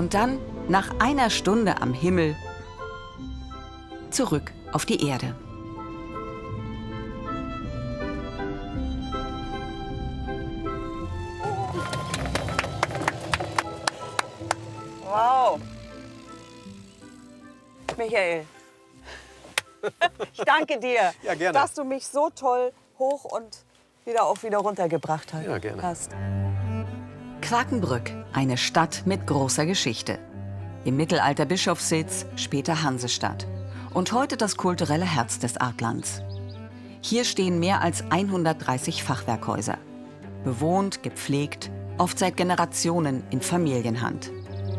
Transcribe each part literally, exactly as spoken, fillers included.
Und dann, nach einer Stunde am Himmel, zurück auf die Erde. Wow. Michael, ich danke dir, Ja, gerne. dass du mich so toll hoch und wieder auch wieder runtergebracht hast. Ja, gerne. Hast. Quakenbrück, eine Stadt mit großer Geschichte. Im Mittelalter Bischofssitz, später Hansestadt. Und heute das kulturelle Herz des Artlands. Hier stehen mehr als hundertdreißig Fachwerkhäuser. Bewohnt, gepflegt, oft seit Generationen in Familienhand.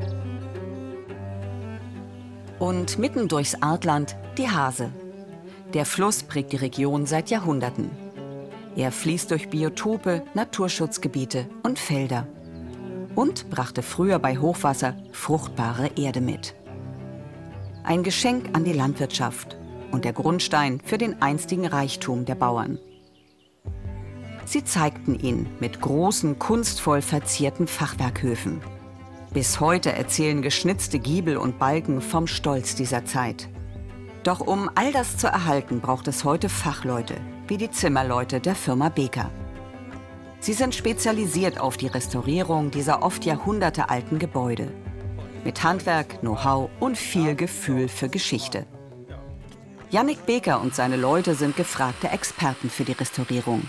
Und mitten durchs Artland die Hase. Der Fluss prägt die Region seit Jahrhunderten. Er fließt durch Biotope, Naturschutzgebiete und Felder. Und brachte früher bei Hochwasser fruchtbare Erde mit. Ein Geschenk an die Landwirtschaft und der Grundstein für den einstigen Reichtum der Bauern. Sie zeigten ihn mit großen, kunstvoll verzierten Fachwerkhöfen. Bis heute erzählen geschnitzte Giebel und Balken vom Stolz dieser Zeit. Doch um all das zu erhalten, braucht es heute Fachleute, wie die Zimmerleute der Firma Beker. Sie sind spezialisiert auf die Restaurierung dieser oft jahrhundertealten Gebäude. Mit Handwerk, Know-how und viel Gefühl für Geschichte. Jannik Beker und seine Leute sind gefragte Experten für die Restaurierung.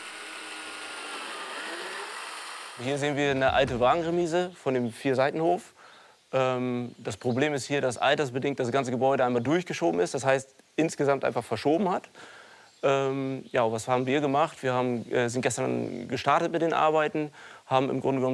Hier sehen wir eine alte Wagenremise von dem Vierseitenhof. Ähm, das Problem ist hier, dass altersbedingt das ganze Gebäude einmal durchgeschoben ist. Das heißt, insgesamt einfach verschoben hat. Ähm, ja, was haben wir gemacht? Wir haben, äh, sind gestern gestartet mit den Arbeiten, haben im Grunde genommen